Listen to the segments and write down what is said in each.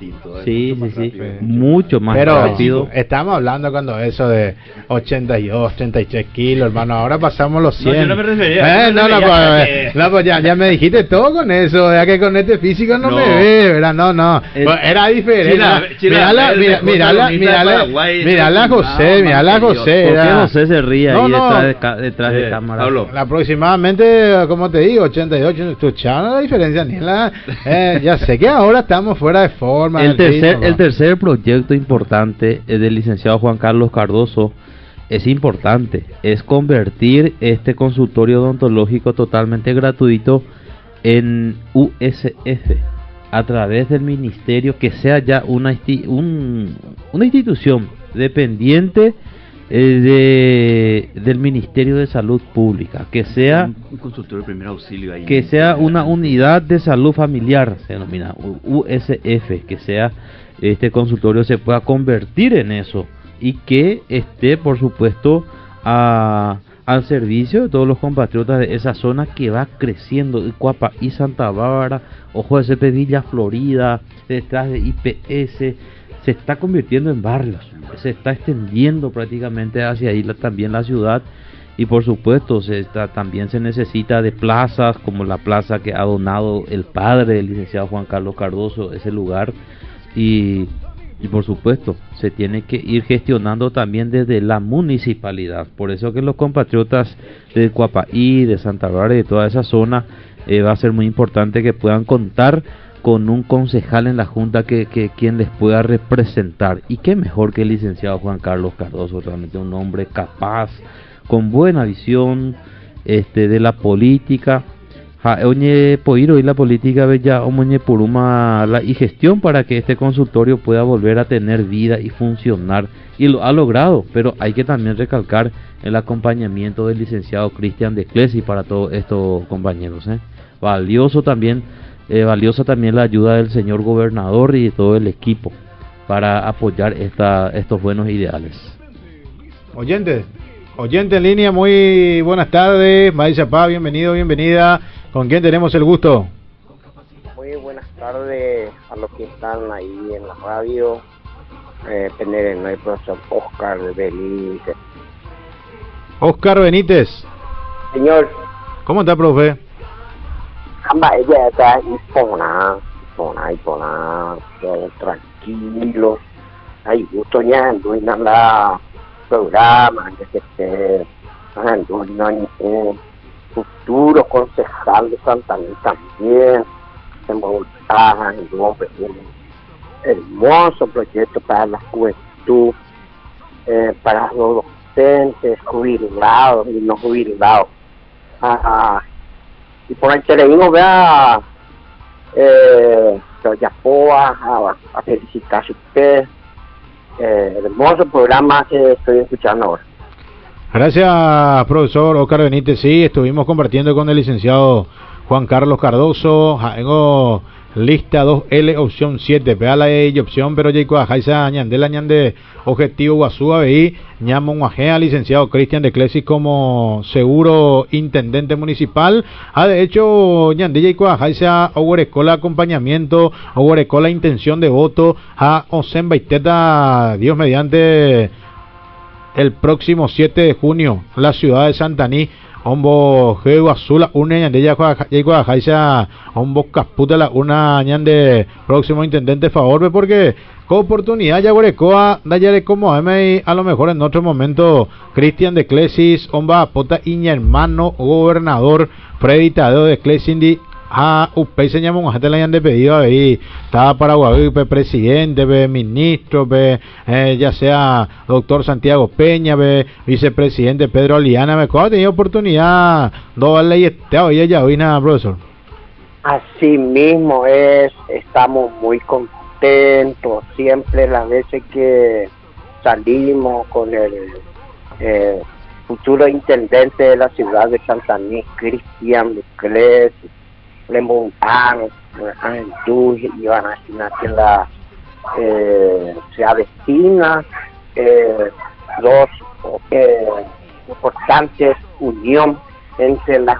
distinto. Sí, mucho sí, más sí, rápido. mucho más Pero rápido. estamos hablando cuando eso de 82, 33 kilos, hermano. Ahora pasamos los 100. No, yo no me refería. Pues ya me dijiste todo con eso. Ya que con este físico no me ve, ¿verdad? No. Pues era diferente. Mírala, José. ¿Por qué José se ríe ahí detrás de cámara? Pablo. Aproximadamente, como te digo, 88. Tu chavo, no la diferencia ni la. Ya sé que ahora estamos fuera de forma. El tercer proyecto importante del licenciado Juan Carlos Cardoso es importante, es convertir este consultorio odontológico totalmente gratuito en USF a través del ministerio, que sea ya una institución dependiente del Ministerio de Salud Pública, que sea un consultorio de primer auxilio ahí, que sea una unidad de salud familiar, se denomina USF, que sea este consultorio se pueda convertir en eso y que esté, por supuesto, al servicio de todos los compatriotas de esa zona que va creciendo, Cuapa y Santa Bárbara, Ojo de Cepeda, Villa Florida, detrás de IPS, se está convirtiendo en barrios, se está extendiendo prácticamente hacia ahí también la ciudad, y por supuesto también se necesita de plazas como la plaza que ha donado el padre del licenciado Juan Carlos Cardoso, ese lugar, y por supuesto se tiene que ir gestionando también desde la municipalidad. Por eso que los compatriotas de Cuapaí, de Santa Bárbara y de toda esa zona va a ser muy importante que puedan contar con un concejal en la junta que quien les pueda representar, y qué mejor que el licenciado Juan Carlos Cardoso, realmente un hombre capaz, con buena visión de la política. Oñe Poiro y la política bella omoñe puruma y gestión para que este consultorio pueda volver a tener vida y funcionar, y lo ha logrado, pero hay que también recalcar el acompañamiento del licenciado Cristian de Clesi para todos estos compañeros. Valiosa también la ayuda del señor gobernador y de todo el equipo para apoyar estos buenos ideales. Oyente en línea, muy buenas tardes. Maísa Paz, bienvenida. ¿Con quién tenemos el gusto? Muy buenas tardes a los que están ahí en la radio. Tener el profesor Oscar Benítez. Oscar Benítez. Señor. ¿Cómo está, profe? Ella está impona, todo tranquilo. Hay gusto ya en la programa, que esté un futuro concejal de Santander también. Se montaja en un hermoso proyecto para la juventud, para los docentes jubilados y no jubilados. Y por el televisor vea a felicitarse a usted. Hermoso programa que estoy escuchando ahora. Gracias, profesor Oscar Benítez. Sí, estuvimos compartiendo con el licenciado Juan Carlos Cardoso. Tengo lista 2L, opción 7. Vea la opción, pero ya Jaisa Ñandela Ñande, objetivo Guazúa BI, Ñamo Guajea, licenciado Cristian de Clesis como seguro intendente municipal. De hecho, Ñandella y Jaisa Oguerecola acompañamiento, Oguerecola intención de voto, a Osen Baiteta, Dios mediante, el próximo 7 de junio, la ciudad de Santaní. Hombo Geo Azul, una Ñandella Jaisa, Hombo Casputa, una Ñande, próximo intendente favor, porque con oportunidad ya Guarecoa, Dayare como a lo mejor en otro momento, Cristian de Clesis, Homba Pota Iña hermano, gobernador, Freddy Tadeo de Clesindi, Upey se llama un gente le hayan pedido ahí, estaba Paraguay, presidente, ministro, ya sea doctor Santiago Peña, vicepresidente Pedro Aliana, me ha tenido oportunidad de darle y ya hoy nada, profesor. Así mismo estamos muy contentos, siempre las veces que salimos con el futuro intendente de la ciudad de Santaní, Cristian de Clesis, le montaron y van a que la se avecina dos importantes unión entre la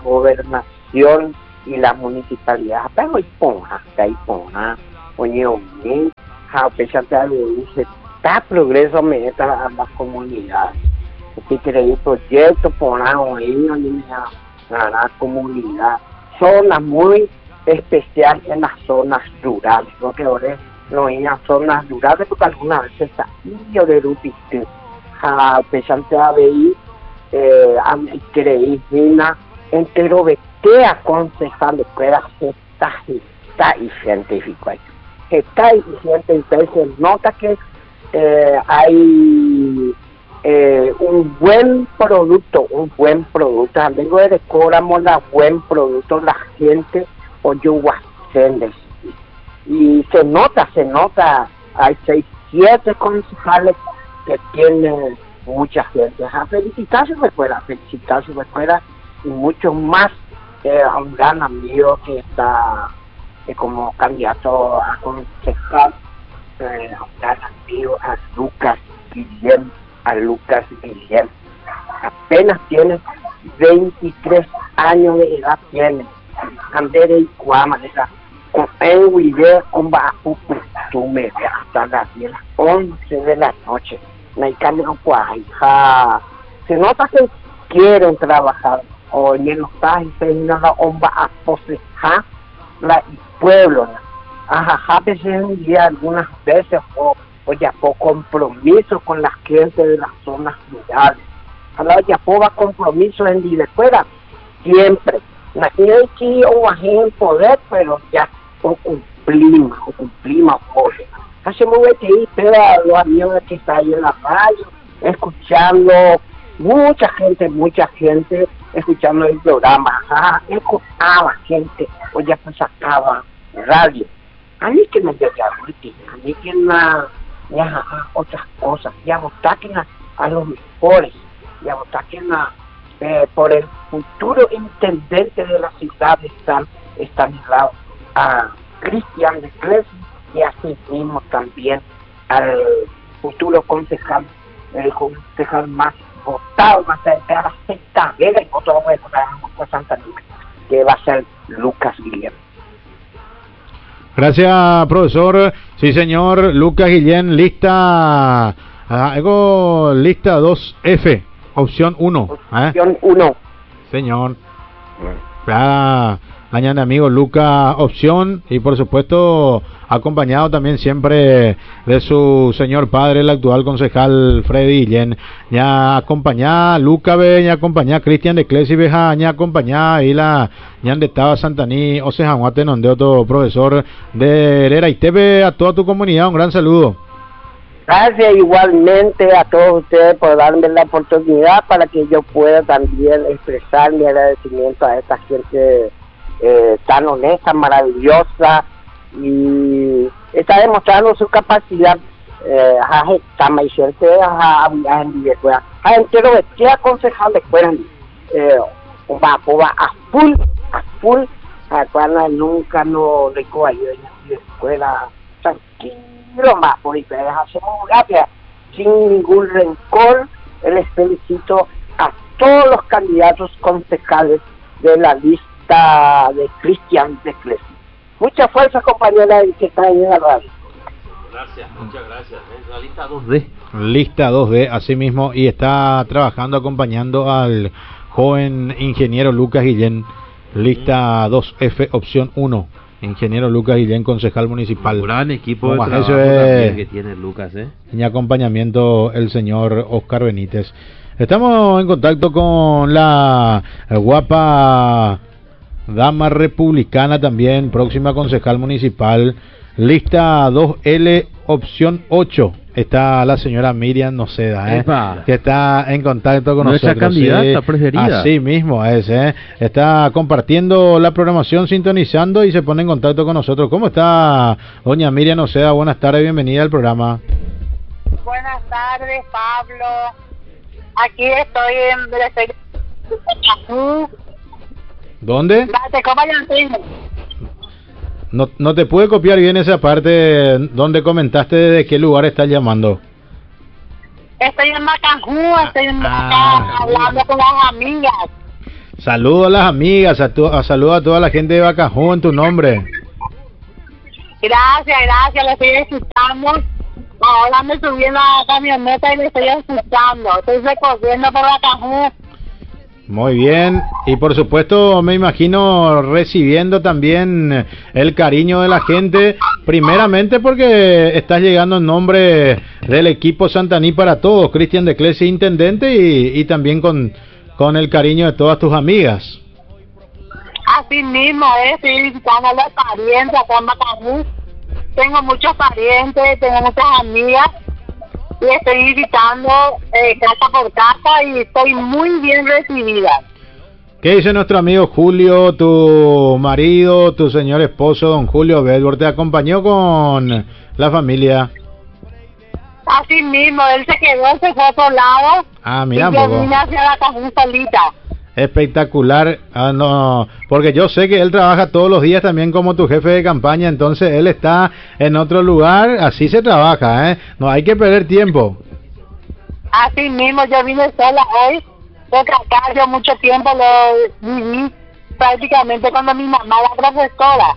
gobernación y la municipalidad, pero hay ponja, oye, a pesar de se está progreso me está a la comunidad. Si queréis proyectos, ponamos ahí a la comunidad. Zonas muy especiales en las zonas rurales, porque ahora no hay zonas rurales, porque algunas veces está yo de Rupiste. A pesar de ahí, creí Gina, entero de qué aconsejar de que está y científico ahí. Está y científico, se nota que hay un buen producto, luego de decoramos la buen producto, la gente oye guacendes. Y se nota, hay 6, 7 concejales que tienen mucha gente. A felicitarse me fuera, y mucho más a un gran amigo que está como candidato a concejal, a un gran amigo, a Lucas Guillén. Apenas tiene 23 años de edad, tiene Andere y Cuama, con el video con bajo costumbre hasta las 11 de la noche. Se nota que quieren trabajar o en los países a aposejar la pueblo. A veces un día, algunas veces o ya por compromiso con la gente de las zonas rurales. Ahora ya por compromiso en Dilecuera, siempre. No hay que o poder, pero ya o cumplimos hoy. Hacemos que ir, pero los amigos que están ahí en la radio, escuchando, mucha gente, escuchando el programa, escuchaba gente, o ya pues sacaba radio. A mí que me llega a mí que otras cosas, ya votaquen a los mejores, ya votaquen por el futuro intendente de la ciudad están a Cristian de Cles y así mismo también al futuro concejal, el concejal más votado, va a ser de la Sexta Vega y otro de Santa Lucas, que va a ser Lucas Guillén. Gracias, profesor. Sí, señor. Lucas Guillén, lista 2F, opción 1. Opción 1. Señor. Mañana, amigo Lucas, opción, y por supuesto acompañado también siempre de su señor padre, el actual concejal Freddy Guillén. Ya acompañá Lucas, ya acompañá Cristian de Clesi, ya acompañá y la ya de estaba Santaní, o sea, Juate donde otro profesor de Herrera y TV, a toda tu comunidad, un gran saludo. Gracias igualmente a todos ustedes por darme la oportunidad para que yo pueda también expresar mi agradecimiento a esta gente tan honesta, maravillosa, y está demostrando su capacidad a entero de qué aconsejarle fueran a full cuando nunca no le cogió en la escuela tranquilo más por ahí, pero hacemos gracias sin ningún rencor. Les felicito a todos los candidatos concejales de la lista de Cristian de Cles. Mucha fuerza, compañera, que está ahí en la radio. Gracias, muchas gracias. La lista 2D. Lista 2D, así mismo, y está trabajando, acompañando al joven ingeniero Lucas Guillén. Lista 2F, opción 1. Ingeniero Lucas Guillén, concejal municipal. Un gran equipo de trabajo que tiene Lucas, En acompañamiento el señor Oscar Benítez. Estamos en contacto con la guapa dama republicana también, próxima concejal municipal. Lista 2L, opción 8. Está la señora Miriam Noceda, que está en contacto con nuestra nosotros. Candidata preferida. Así mismo es, está compartiendo la programación, sintonizando y se pone en contacto con nosotros. ¿Cómo está doña Miriam Noceda? Buenas tardes, bienvenida al programa. Buenas tardes, Pablo. Aquí estoy en... ¿Dónde? Te compañero. No te pude copiar bien esa parte donde comentaste de qué lugar estás llamando. Estoy en Macajú, hablando con las amigas. Saludo a las amigas, saludo a toda la gente de Bacajú en tu nombre. Gracias, le estoy escuchando. Ahora me subí en la camioneta y le estoy escuchando. Estoy recorriendo por la Cajú. Muy bien, y por supuesto me imagino recibiendo también el cariño de la gente, primeramente porque estás llegando en nombre del equipo Santaní para todos, Cristian de Clesi, intendente, y también con el cariño de todas tus amigas. Así mismo, estoy visitando a los parientes acá en Macajú. Tengo muchos parientes, tengo muchas amigas. Y estoy visitando casa por casa y estoy muy bien recibida. ¿Qué dice nuestro amigo Julio, tu marido, tu señor esposo, don Julio Bedford? ¿Te acompañó con la familia? Así mismo, él se quedó, se fue a otro lado. Ah, mira, y yo vine hacia la Cajú solita. Espectacular. Ah, no, porque yo sé que él trabaja todos los días también como tu jefe de campaña, entonces él está en otro lugar, así se trabaja, ¿eh? No hay que perder tiempo. Así mismo, yo vine sola hoy, porque acá yo mucho tiempo lo viví prácticamente cuando mi mamá era profesora.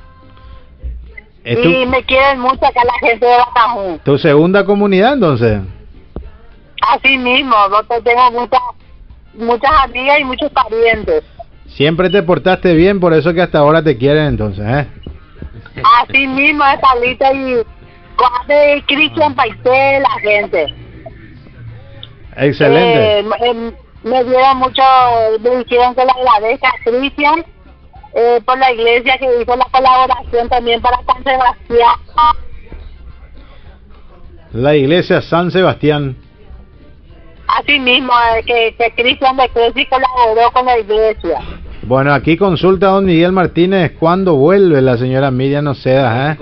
Y me quieren mucho acá la gente de Bacajún. ¿Tu segunda comunidad entonces? Así mismo, yo tengo muchas amigas y muchos parientes. Siempre te portaste bien, por eso que hasta ahora te quieren entonces, ¿eh? Así mismo es Pablito y Juan Cristian Paisé, la gente. Excelente. Me dieron mucho, me dijeron que le agradezca a Cristian por la iglesia que hizo la colaboración también para San Sebastián. La iglesia San Sebastián. Así mismo, que Cristian de Clesi colaboró con la iglesia. Bueno, aquí consulta a don Miguel Martínez cuándo vuelve la señora Miriam Noceda,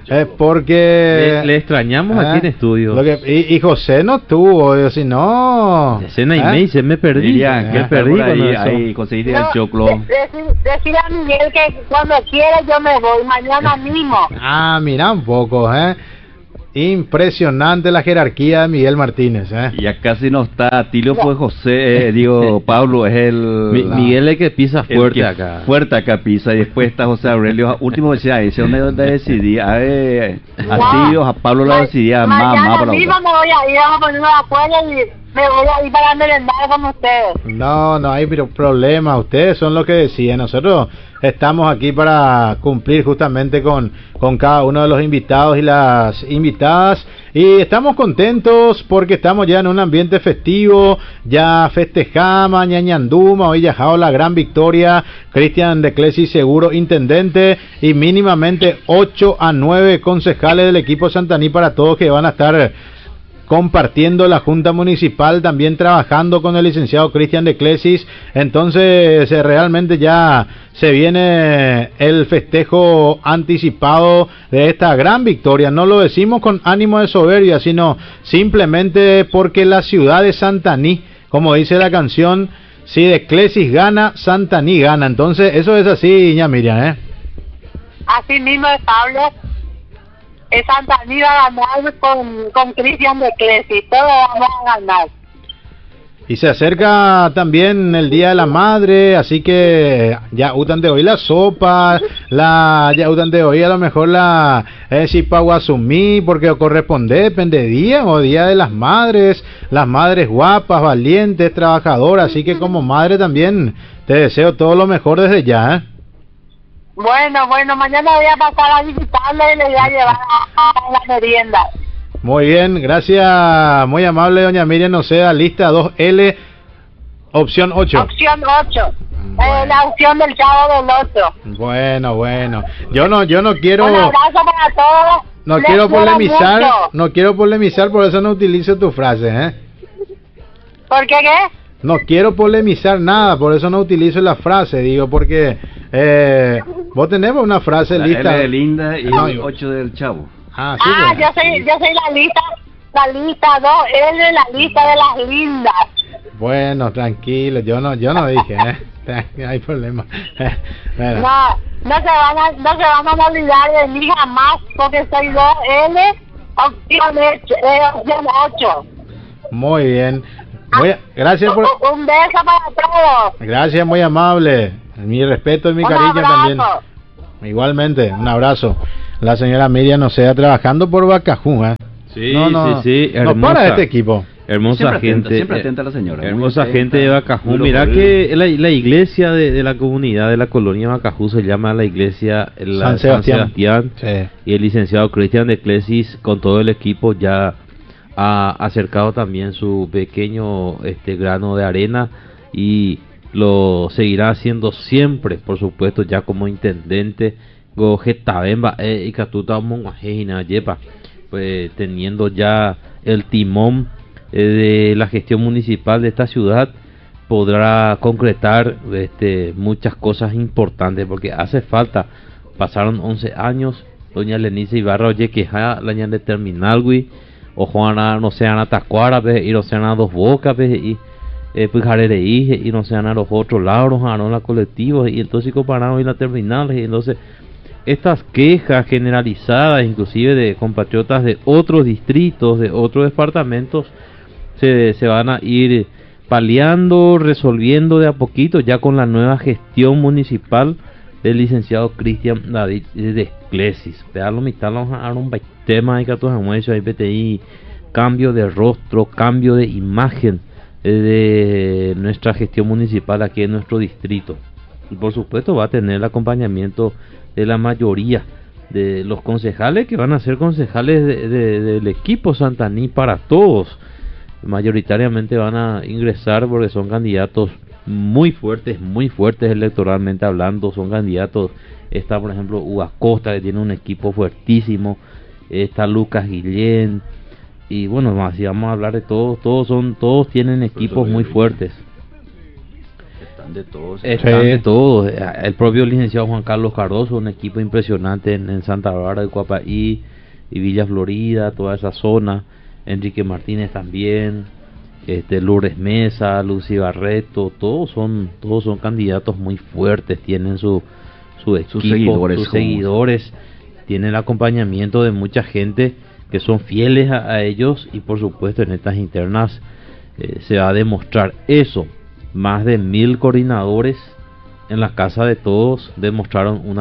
porque le extrañamos aquí en estudio. Y José no estuvo, si no... Escena y me se me perdí. Miriam, que perdí ahí conseguiste el choclo. Decir a Miguel que cuando quiera yo me voy, mañana mismo. Ah, mira un poco, Impresionante la jerarquía de Miguel Martínez, Ya casi no está. Tilio fue José, Pablo es Miguel es el que pisa fuerte que acá. Fuerte acá pisa, y después está José Aurelio. Último decía, ese es donde decidí. A Tilio, a Pablo la decidía más para mismo me voy a ir, vamos a ponernos de acuerdo y me voy a ir para merendar con ustedes. No hay problema, ustedes son los que deciden. Nosotros estamos aquí para cumplir justamente con cada uno de los invitados y las invitadas, y estamos contentos porque estamos ya en un ambiente festivo, ya festejamos Ñañanduma, hoy dejado la gran victoria, Cristian de Clesi seguro intendente, y mínimamente 8 a 9 concejales del equipo Santaní para todos que van a estar compartiendo la Junta Municipal, también trabajando con el licenciado Cristian de Clesis. Entonces realmente ya se viene el festejo anticipado de esta gran victoria. No lo decimos con ánimo de soberbia, sino simplemente porque la ciudad de Santaní, como dice la canción, si de Clesis gana, Santaní gana. Entonces eso es así, ña Miriam, Así mismo es, Pablo. Santaní va a ganar con Cristian de Clesi, todos vamos a ganar. Y se acerca también el Día de la Madre, así que ya utan de hoy la sopa, ya utan de hoy a lo mejor la Sipaguasumí, porque corresponde, depende de día o Día de las Madres guapas, valientes, trabajadoras, así que como madre también te deseo todo lo mejor desde ya, Bueno, mañana voy a pasar a visitarle y le voy a llevar a la merienda. Muy bien, gracias, muy amable doña Miriam Noceda, lista 2L, opción 8. Opción 8, la opción del Chavo del 8. Bueno, yo no quiero... Un abrazo para todos. No quiero polemizar, por eso no utilizo tu frase, ¿Por qué qué? No quiero polemizar nada, por eso no utilizo la frase, digo, porque vos tenemos una frase la lista. L de Linda y 8 del Chavo. Sí, yo soy la lista 2L, la lista de las lindas. Bueno, tranquilo, yo no dije, no hay problema. Bueno. No se van a olvidar de mí jamás, porque soy 2L, opción 8. Muy bien. Gracias por... Un beso para todos. Gracias, muy amable. Mi respeto y mi cariño también. Igualmente, un abrazo. la señora Miriam Noceda trabajando por Bacajún. Sí, no, sí, no hermosa, para este equipo. hermosa gente, siempre atenta la señora. hermosa muy gente de Bacajún. muy Mira local. que la iglesia de la comunidad de la colonia Bacajún se llama la iglesia San Sebastián. Sí. y el licenciado Cristian de Clesis con todo el equipo ya ha acercado también su pequeño grano de arena y lo seguirá haciendo siempre, por supuesto, ya como intendente y Catuta Monguajina Yepa, pues teniendo ya el timón de la gestión municipal de esta ciudad, podrá concretar muchas cosas importantes, porque hace falta. Pasaron 11 años, doña Lenice Ibarra, oye, que ja la ñan de terminal, güey, o Juana, no sean a Tacuara, y no sean a Dos Bocas, y pues Jarere y no sean a los otros lados, a la colectiva, y entonces comparamos y la terminal, y entonces estas quejas generalizadas, inclusive de compatriotas de otros distritos, de otros departamentos, se van a ir paliando, resolviendo de a poquito, ya con la nueva gestión municipal del licenciado Cristian David de Clesis. Vean lo mitad, vamos a dar un tema de catos de IPTI, cambio de rostro, cambio de imagen de nuestra gestión municipal aquí en nuestro distrito. Y por supuesto va a tener el acompañamiento de la mayoría de los concejales que van a ser concejales del equipo Santaní para todos. Mayoritariamente van a ingresar porque son candidatos muy fuertes electoralmente hablando. Son candidatos, está por ejemplo Hugo Costa, que tiene un equipo fuertísimo, está Lucas Guillén, y bueno, más si vamos a hablar de todos tienen equipos muy fuertes. Están de todos. El propio licenciado Juan Carlos Cardoso, un equipo impresionante en Santa Bárbara de Coapaí y Villa Florida, toda esa zona. Enrique Martínez también, Lourdes Mesa, Lucy Barreto, todos son candidatos muy fuertes, tienen su equipo, sus seguidores, tienen el acompañamiento de mucha gente que son fieles a ellos, y por supuesto en estas internas se va a demostrar eso. Más de 1000 coordinadores en la casa de todos demostraron una